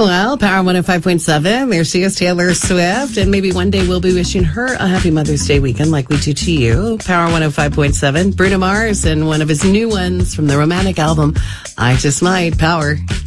Well, Power 105.7. There she is, Taylor Swift. And maybe one day we'll be wishing her a happy Mother's Day weekend like we do to you. Power 105.7. Bruno Mars and one of his new ones from the Romantic album, I Just Might. Power.